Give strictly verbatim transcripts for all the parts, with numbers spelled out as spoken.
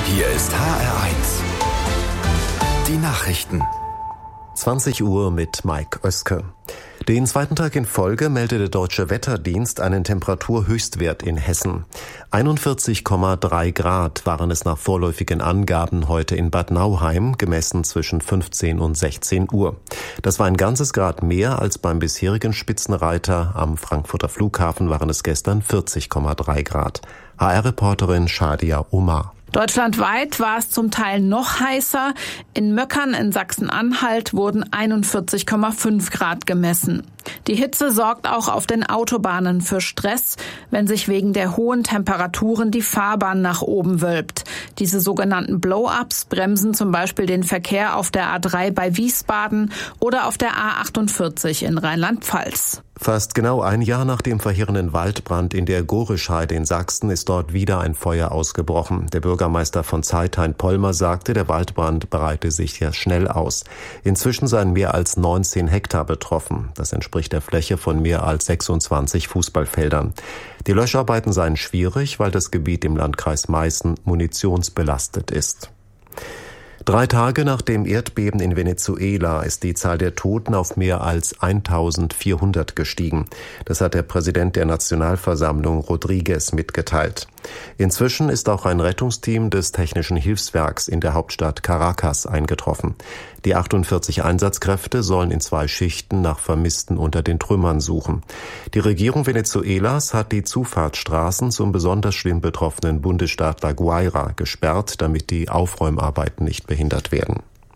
Hier ist H R eins. Die Nachrichten. zwanzig Uhr mit Mike Oeske. Den zweiten Tag in Folge meldete der Deutsche Wetterdienst einen Temperaturhöchstwert in Hessen. einundvierzig Komma drei Grad waren es nach vorläufigen Angaben heute in Bad Nauheim, gemessen zwischen fünfzehn und sechzehn Uhr. Das war ein ganzes Grad mehr als beim bisherigen Spitzenreiter. Am Frankfurter Flughafen waren es gestern vierzig Komma drei Grad. H R-Reporterin Shadia Omar. Deutschlandweit war es zum Teil noch heißer. In Möckern in Sachsen-Anhalt wurden einundvierzig Komma fünf Grad gemessen. Die Hitze sorgt auch auf den Autobahnen für Stress, wenn sich wegen der hohen Temperaturen die Fahrbahn nach oben wölbt. Diese sogenannten Blow-ups bremsen zum Beispiel den Verkehr auf der A drei bei Wiesbaden oder auf der A achtundvierzig in Rheinland-Pfalz. Fast genau ein Jahr nach dem verheerenden Waldbrand in der Gorischheide in Sachsen ist dort wieder ein Feuer ausgebrochen. Der Bürgermeister von Zeithain-Pollmer sagte, der Waldbrand breite sich ja schnell aus. Inzwischen seien mehr als neunzehn Hektar betroffen. Das entspricht der Fläche von mehr als sechsundzwanzig Fußballfeldern. Die Löscharbeiten seien schwierig, weil das Gebiet im Landkreis Meißen munitionsbelastet ist. Drei Tage nach dem Erdbeben in Venezuela ist die Zahl der Toten auf mehr als eintausendvierhundert gestiegen. Das hat der Präsident der Nationalversammlung Rodriguez mitgeteilt. Inzwischen ist auch ein Rettungsteam des Technischen Hilfswerks in der Hauptstadt Caracas eingetroffen. Die achtundvierzig Einsatzkräfte sollen in zwei Schichten nach Vermissten unter den Trümmern suchen. Die Regierung Venezuelas hat die Zufahrtsstraßen zum besonders schlimm betroffenen Bundesstaat La Guaira gesperrt, damit die Aufräumarbeiten nicht behindert werden.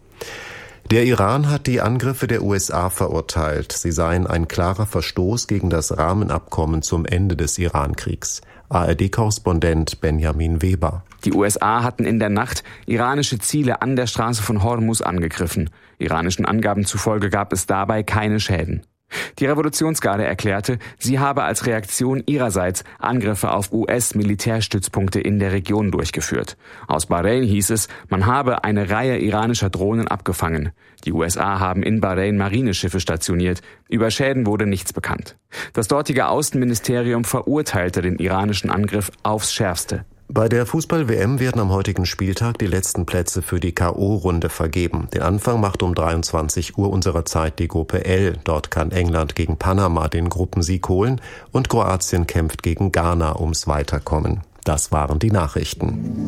Der Iran hat die Angriffe der U S A verurteilt. Sie seien ein klarer Verstoß gegen das Rahmenabkommen zum Ende des Iran-Kriegs. A R D-Korrespondent Benjamin Weber. Die U S A hatten in der Nacht iranische Ziele an der Straße von Hormuz angegriffen. Iranischen Angaben zufolge gab es dabei keine Schäden. Die Revolutionsgarde erklärte, sie habe als Reaktion ihrerseits Angriffe auf U S-Militärstützpunkte in der Region durchgeführt. Aus Bahrain hieß es, man habe eine Reihe iranischer Drohnen abgefangen. Die U S A haben in Bahrain Marineschiffe stationiert. Über Schäden wurde nichts bekannt. Das dortige Außenministerium verurteilte den iranischen Angriff aufs Schärfste. Bei der Fußball-W M werden am heutigen Spieltag die letzten Plätze für die K O-Runde vergeben. Den Anfang macht um dreiundzwanzig Uhr unserer Zeit die Gruppe L. Dort kann England gegen Panama den Gruppensieg holen und Kroatien kämpft gegen Ghana ums Weiterkommen. Das waren die Nachrichten.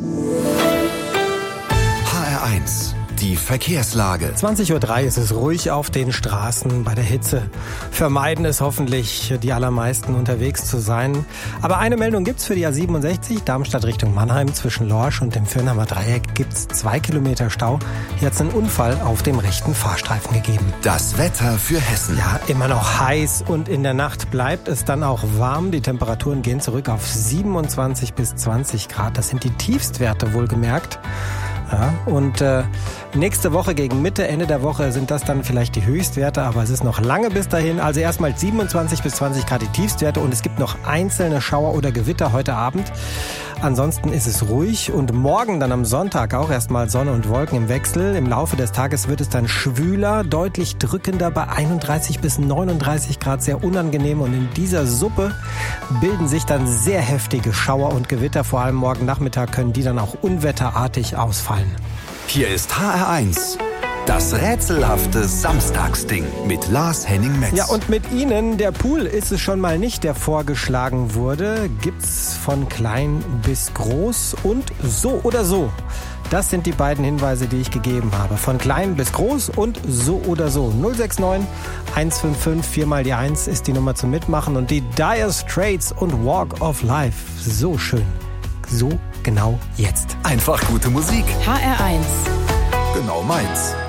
H R eins. Die Verkehrslage. zwanzig Uhr drei ist es ruhig auf den Straßen bei der Hitze. Vermeiden es hoffentlich, die allermeisten unterwegs zu sein. Aber eine Meldung gibt's für die A siebenundsechzig, Darmstadt Richtung Mannheim. Zwischen Lorsch und dem Fürnheimer Dreieck gibt's zwei Kilometer Stau. Hier hat's einen Unfall auf dem rechten Fahrstreifen gegeben. Das Wetter für Hessen. Ja, immer noch heiß und in der Nacht bleibt es dann auch warm. Die Temperaturen gehen zurück auf siebenundzwanzig bis zwanzig Grad. Das sind die Tiefstwerte wohlgemerkt. Ja, und äh, nächste Woche gegen Mitte, Ende der Woche sind das dann vielleicht die Höchstwerte, aber es ist noch lange bis dahin. Also erstmal siebenundzwanzig bis zwanzig Grad die Tiefstwerte und es gibt noch einzelne Schauer oder Gewitter heute Abend. Ansonsten ist es ruhig und morgen dann am Sonntag auch erstmal Sonne und Wolken im Wechsel. Im Laufe des Tages wird es dann schwüler, deutlich drückender bei einunddreißig bis neununddreißig Grad, sehr unangenehm. Und in dieser Suppe bilden sich dann sehr heftige Schauer und Gewitter. Vor allem morgen Nachmittag können die dann auch unwetterartig ausfallen. Hier ist H R eins. Das rätselhafte Samstagsding mit Lars Henning-Metz. Ja, und mit Ihnen, der Pool ist es schon mal nicht, der vorgeschlagen wurde. Gibt's von klein bis groß und so oder so. Das sind die beiden Hinweise, die ich gegeben habe. Von klein bis groß und so oder so. null sechs neun eins fünf fünf vier mal die eins ist die Nummer zum Mitmachen. Und die Dire Straits und Walk of Life. So schön. So genau jetzt. Einfach gute Musik. H R eins. Genau meins.